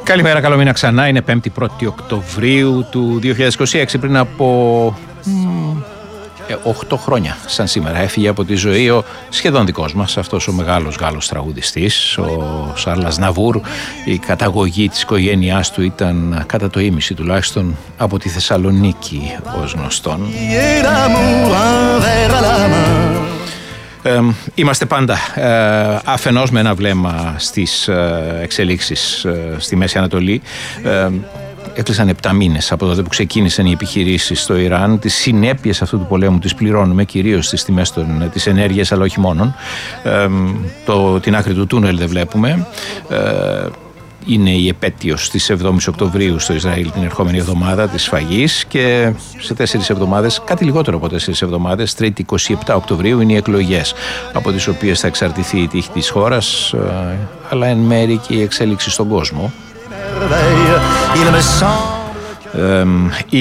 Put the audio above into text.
Καλημέρα, καλό μήνα ξανά. Είναι 5η Οκτωβρίου του 2026. Πριν από 8 χρόνια, σαν σήμερα, έφυγε από τη ζωή ο σχεδόν δικός μας, αυτός ο μεγάλος Γάλλος τραγουδιστής, ο Σαρλ Αζναβούρ. Η καταγωγή της οικογένειάς του ήταν κατά το ίμιση τουλάχιστον από τη Θεσσαλονίκη, ως γνωστόν. Είμαστε πάντα αφενός με ένα βλέμμα στις εξελίξεις στη Μέση Ανατολή. Έκλεισαν 7 μήνες από τότε που ξεκίνησαν οι επιχειρήσεις στο Ιράν. Τις συνέπειες αυτού του πολέμου τις πληρώνουμε κυρίως στις τιμές της ενέργειας, αλλά όχι μόνον. Την άκρη του τούνελ δεν βλέπουμε. Είναι η επέτειος της 7ης Οκτωβρίου στο Ισραήλ την ερχόμενη εβδομάδα της σφαγής, και σε 4 εβδομάδες, κάτι λιγότερο από 4 εβδομάδες, 3η 27 Οκτωβρίου, είναι οι εκλογές, από τις οποίες θα εξαρτηθεί η τύχη της χώρας, αλλά εν μέρει και η εξέλιξη στον κόσμο.